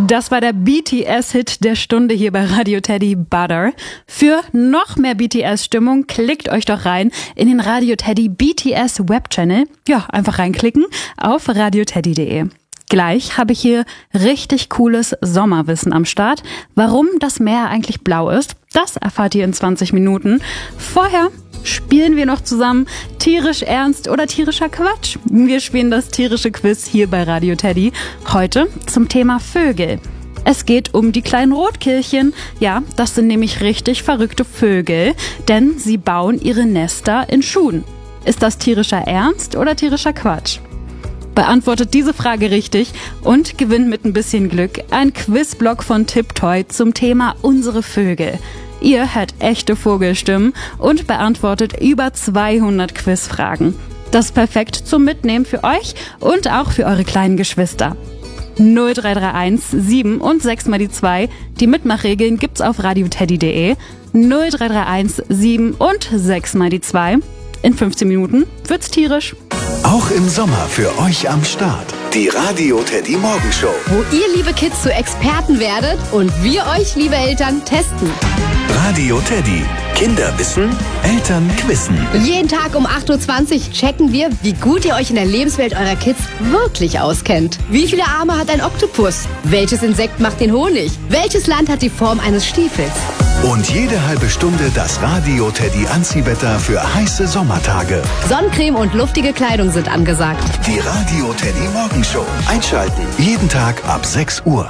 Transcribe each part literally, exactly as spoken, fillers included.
Das war der B T S-Hit der Stunde hier bei Radio Teddy, Butter. Für noch mehr B T S-Stimmung klickt euch doch rein in den Radio Teddy B T S Webchannel. Ja, einfach reinklicken auf radioteddy punkt de. Gleich habe ich hier richtig cooles Sommerwissen am Start. Warum das Meer eigentlich blau ist, das erfahrt ihr in zwanzig Minuten. Vorher spielen wir noch zusammen tierisch ernst oder tierischer Quatsch. Wir spielen das tierische Quiz hier bei Radio Teddy. Heute zum Thema Vögel. Es geht um die kleinen Rotkehlchen. Ja, das sind nämlich richtig verrückte Vögel, denn sie bauen ihre Nester in Schuhen. Ist das tierischer Ernst oder tierischer Quatsch? Beantwortet diese Frage richtig und gewinnt mit ein bisschen Glück ein Quizblock von Tiptoy zum Thema unsere Vögel. Ihr hört echte Vogelstimmen und beantwortet über zweihundert Quizfragen. Das ist perfekt zum Mitnehmen für euch und auch für eure kleinen Geschwister. null drei drei eins sieben und sechs mal die zwei. Die Mitmachregeln gibt's auf radioteddy punkt de. null drei drei eins sieben und sechs mal die zwei. In fünfzehn Minuten wird's tierisch. Auch im Sommer für euch am Start. Die Radio Teddy Morgenshow. Wo ihr, liebe Kids, zu Experten werdet und wir euch, liebe Eltern, testen. Radio Teddy. Kinder wissen, Eltern quizzen. Jeden Tag um acht Uhr zwanzig checken wir, wie gut ihr euch in der Lebenswelt eurer Kids wirklich auskennt. Wie viele Arme hat ein Oktopus? Welches Insekt macht den Honig? Welches Land hat die Form eines Stiefels? Und jede halbe Stunde das Radio Teddy Anziehwetter für heiße Sommertage. Sonnencreme und luftige Kleidung sind angesagt. Die Radio Teddy Morgenshow. Einschalten. Jeden Tag ab sechs Uhr.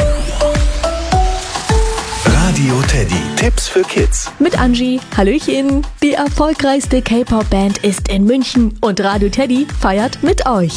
Radio Teddy. Tipps für Kids. Mit Angie. Hallöchen. Die erfolgreichste K-Pop-Band ist in München und Radio Teddy feiert mit euch.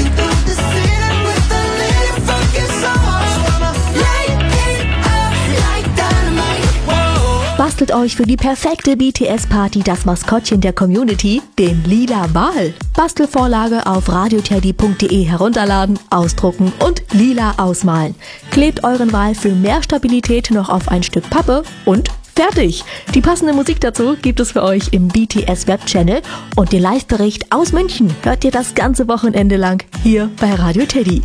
Bastelt euch für die perfekte B T S-Party das Maskottchen der Community, den lila Wal. Bastelvorlage auf radioteddy punkt de herunterladen, ausdrucken und lila ausmalen. Klebt euren Wal für mehr Stabilität noch auf ein Stück Pappe und fertig. Die passende Musik dazu gibt es für euch im B T S-Webchannel und den Live-Bericht aus München hört ihr das ganze Wochenende lang hier bei Radio Teddy.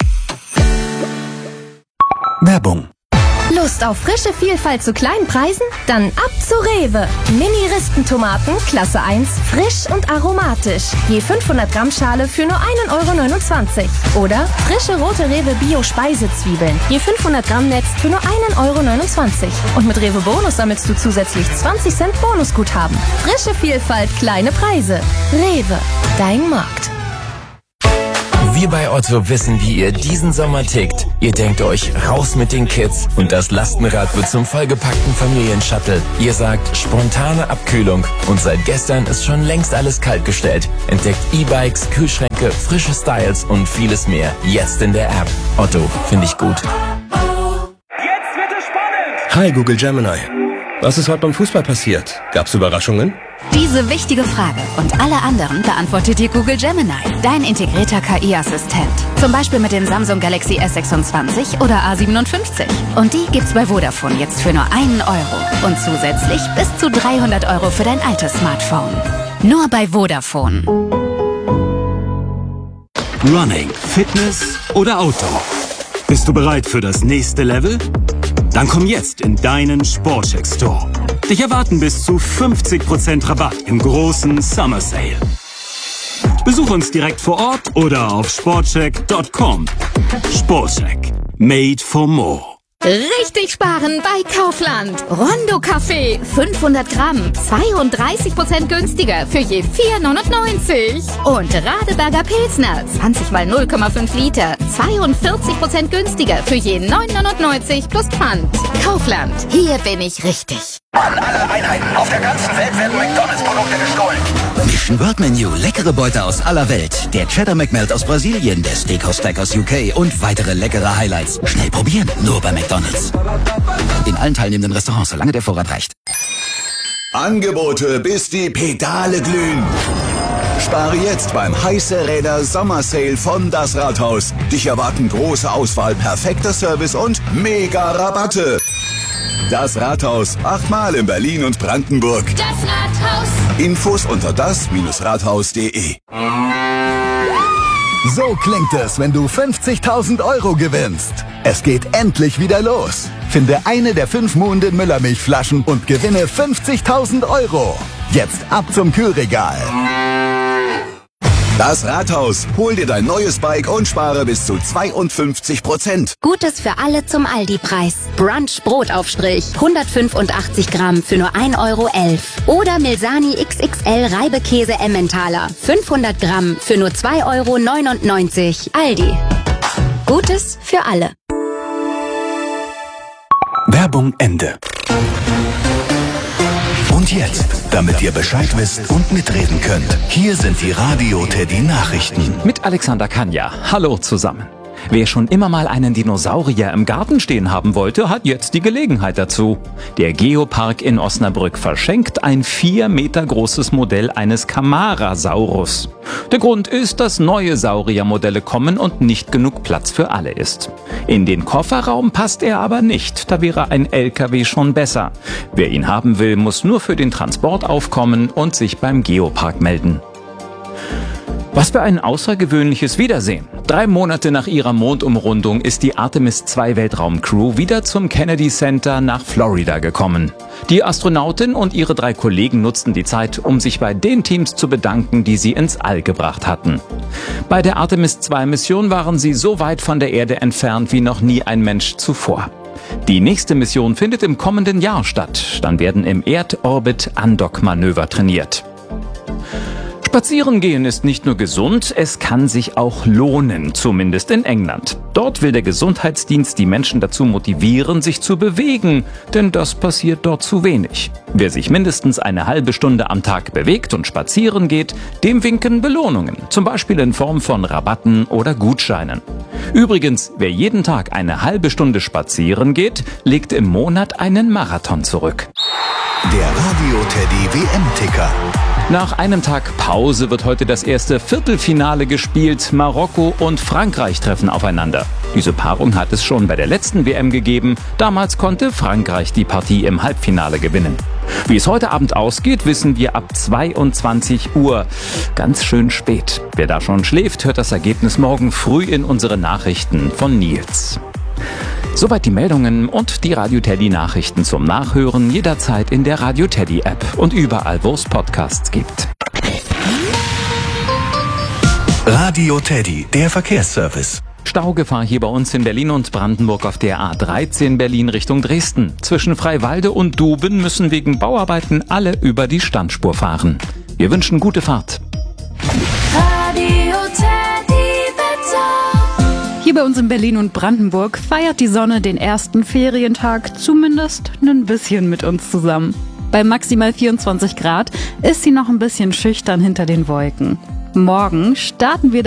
Werbung. Lust auf frische Vielfalt zu kleinen Preisen? Dann ab zu Rewe. Mini-Ristentomaten, Klasse eins, frisch und aromatisch. Je fünfhundert Gramm Schale für nur ein Euro neunundzwanzig. Oder frische rote Rewe Bio-Speisezwiebeln. Je fünfhundert Gramm Netz für nur ein Euro neunundzwanzig. Und mit Rewe Bonus sammelst du zusätzlich zwanzig Cent Bonusguthaben. Frische Vielfalt, kleine Preise. Rewe, dein Markt. Wir bei Otto wissen, wie ihr diesen Sommer tickt. Ihr denkt euch, raus mit den Kids und das Lastenrad wird zum vollgepackten Familienshuttle. Ihr sagt, spontane Abkühlung und seit gestern ist schon längst alles kaltgestellt. Entdeckt E-Bikes, Kühlschränke, frische Styles und vieles mehr. Jetzt in der App. Otto, finde ich gut. Jetzt wird es spannend! Hi Google Gemini. Was ist heute beim Fußball passiert? Gab's Überraschungen? Diese wichtige Frage und alle anderen beantwortet dir Google Gemini, dein integrierter K I-Assistent. Zum Beispiel mit dem Samsung Galaxy S sechsundzwanzig oder A siebenundfünfzig. Und die gibt's bei Vodafone jetzt für nur einen Euro. Und zusätzlich bis zu dreihundert Euro für dein altes Smartphone. Nur bei Vodafone. Running, Fitness oder Outdoor? Bist du bereit für das nächste Level? Dann komm jetzt in deinen Sportcheck Store. Dich erwarten bis zu fünfzig Prozent Rabatt im großen Summer Sale. Besuch uns direkt vor Ort oder auf sportcheck punkt com. Sportcheck. Made for more. Richtig sparen bei Kaufland. Rondo Kaffee, fünfhundert Gramm, zweiunddreißig Prozent günstiger für je vier neunundneunzig. Und Radeberger Pilsner, zwanzig mal null Komma fünf Liter, zweiundvierzig Prozent günstiger für je neun neunundneunzig plus Pfand. Kaufland, hier bin ich richtig. An alle Einheiten auf der ganzen Welt werden McDonalds-Produkte gestohlen. Mission World Menu, leckere Beute aus aller Welt. Der Cheddar McMelt aus Brasilien, der Steakhouse Stack aus U K und weitere leckere Highlights. Schnell probieren, nur bei McDonalds. In allen teilnehmenden Restaurants, solange der Vorrat reicht. Angebote, bis die Pedale glühen. Spare jetzt beim Heiße Räder Sommer Sale von Das Rathaus. Dich erwarten große Auswahl, perfekter Service und mega Rabatte. Das Rathaus, achtmal in Berlin und Brandenburg. Das Rathaus. Infos unter das Rathaus punkt de. So klingt es, wenn du fünfzigtausend Euro gewinnst. Es geht endlich wieder los. Finde eine der fünf Muhnden Müllermilchflaschen und gewinne fünfzigtausend Euro. Jetzt ab zum Kühlregal. Das Rathaus. Hol dir dein neues Bike und spare bis zu zweiundfünfzig Prozent. Gutes für alle zum Aldi-Preis. Brunch Brotaufstrich. hundertfünfundachtzig Gramm für nur ein Euro elf. Oder Milsani X X L Reibekäse Emmentaler. fünfhundert Gramm für nur zwei Euro neunundneunzig. Aldi. Gutes für alle. Werbung Ende. Und jetzt, damit ihr Bescheid wisst und mitreden könnt, hier sind die Radio Teddy Nachrichten. Mit Alexander Kanja. Hallo zusammen. Wer schon immer mal einen Dinosaurier im Garten stehen haben wollte, hat jetzt die Gelegenheit dazu. Der Geopark in Osnabrück verschenkt ein vier Meter großes Modell eines Camarasaurus. Der Grund ist, dass neue Sauriermodelle kommen und nicht genug Platz für alle ist. In den Kofferraum passt er aber nicht, da wäre ein L K W schon besser. Wer ihn haben will, muss nur für den Transport aufkommen und sich beim Geopark melden. Was für ein außergewöhnliches Wiedersehen. Drei Monate nach ihrer Mondumrundung ist die Artemis zwei Weltraumcrew wieder zum Kennedy Center nach Florida gekommen. Die Astronautin und ihre drei Kollegen nutzten die Zeit, um sich bei den Teams zu bedanken, die sie ins All gebracht hatten. Bei der Artemis zwei Mission waren sie so weit von der Erde entfernt wie noch nie ein Mensch zuvor. Die nächste Mission findet im kommenden Jahr statt. Dann werden im Erdorbit Andock-Manöver trainiert. Spazieren gehen ist nicht nur gesund, es kann sich auch lohnen, zumindest in England. Dort will der Gesundheitsdienst die Menschen dazu motivieren, sich zu bewegen, denn das passiert dort zu wenig. Wer sich mindestens eine halbe Stunde am Tag bewegt und spazieren geht, dem winken Belohnungen, zum Beispiel in Form von Rabatten oder Gutscheinen. Übrigens, wer jeden Tag eine halbe Stunde spazieren geht, legt im Monat einen Marathon zurück. Der Radio Teddy W M-Ticker. Nach einem Tag Pause wird heute das erste Viertelfinale gespielt. Marokko und Frankreich treffen aufeinander. Diese Paarung hat es schon bei der letzten W M gegeben. Damals konnte Frankreich die Partie im Halbfinale gewinnen. Wie es heute Abend ausgeht, wissen wir ab zweiundzwanzig Uhr. Ganz schön spät. Wer da schon schläft, hört das Ergebnis morgen früh in unsere Nachrichten von Nils. Soweit die Meldungen und die Radio Teddy Nachrichten zum Nachhören jederzeit in der Radio Teddy App und überall, wo es Podcasts gibt. Radio Teddy, der Verkehrsservice. Staugefahr hier bei uns in Berlin und Brandenburg auf der A dreizehn Berlin Richtung Dresden. Zwischen Freiwalde und Duben müssen wegen Bauarbeiten alle über die Standspur fahren. Wir wünschen gute Fahrt. Radio Teddy Wetter. Hier bei uns in Berlin und Brandenburg feiert die Sonne den ersten Ferientag zumindest ein bisschen mit uns zusammen. Bei maximal vierundzwanzig Grad ist sie noch ein bisschen schüchtern hinter den Wolken. Morgen starten wir